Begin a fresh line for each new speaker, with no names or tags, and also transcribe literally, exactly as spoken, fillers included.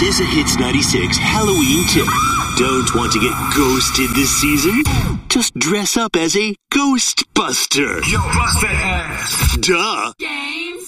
is a Hits ninety-six Halloween tip. Don't want to get ghosted this season? Just dress up as a Ghostbuster.
Yo, bust that ass.
Duh.
Games.